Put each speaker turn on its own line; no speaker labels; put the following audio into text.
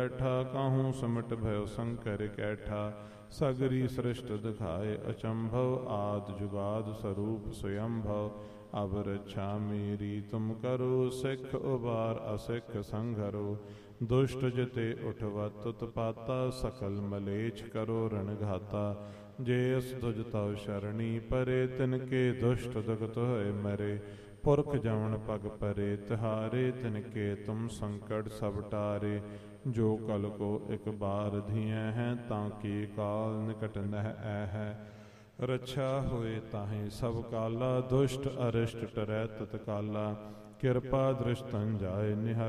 बैठा काहूँ सिमट भयो शंकर कैठा। सगरी सृष्ट दिखाए अचंभव आद जुगाद स्वरूप स्वयंभव। अब रक्षा मेरी तुम करो सिख उबार असिख संघरो। दुष्ट जिते उठवत उत्पाता सकल मलेच्छ करो रण घाता। जे अस तुझ तव शरणी परे तिनके दुष्ट दुखत होए मरे। पुरख जवन पग परे तिहारे तिनके तुम संकट सब टारे। जो कल को एक बार धिए हैं ताकि काल निकट नह है। रक्षा होए ताहि सब काला दुष्ट अरिष्ट टरै तत्काला। कृपा दृष्टन जाय निहर